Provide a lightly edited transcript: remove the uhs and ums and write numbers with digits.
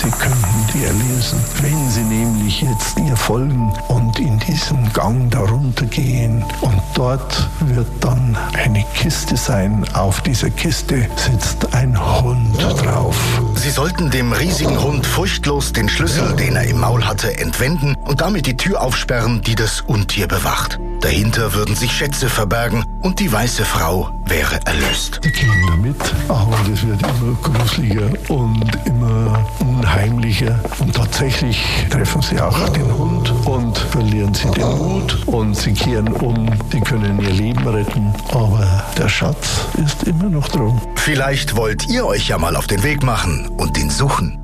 Sie könnten die erlösen, wenn Sie nämlich jetzt ihr folgen und in diesen Gang darunter gehen. Und dort wird dann eine Kiste sein. Auf dieser Kiste sitzt ein Hund drauf. Sie sollten dem riesigen Hund furchtlos den Schlüssel, den er im Maul hatte, entwenden und damit die Tür aufsperren, die das Untier bewacht. Dahinter würden sich Schätze verbergen und die weiße Frau wäre erlöst. Sie gehen damit, aber es wird immer gruseliger und immer unheimlicher. Und tatsächlich treffen sie auch den Hund und verlieren sie den Mut und sie kehren um. Sie können ihr Leben retten, aber der Schatz ist immer noch drum. Vielleicht wollt ihr euch ja mal auf den Weg machen und ihn suchen.